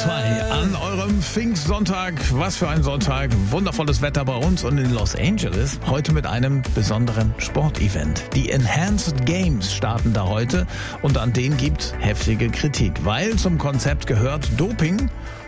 2 an eurem Pfingstsonntag. Was für ein Sonntag. Wundervolles Wetter bei uns und in Los Angeles. Heute mit einem besonderen Sportevent. Die Enhanced Games starten da heute und an denen gibt heftige Kritik. Weil zum Konzept gehört, Doping